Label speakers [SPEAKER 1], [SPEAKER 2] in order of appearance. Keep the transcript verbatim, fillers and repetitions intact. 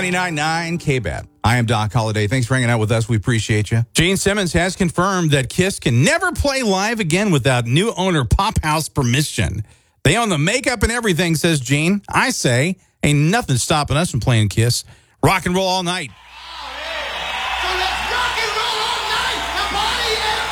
[SPEAKER 1] ninety-nine point nine K B A T. I am Doc Holliday. Thanks for hanging out with us. We appreciate you. Gene Simmons has confirmed that KISS can never play live again without new owner Pop House permission. They own the makeup and everything, says Gene. I say, ain't nothing stopping us from playing KISS. Rock and roll all night.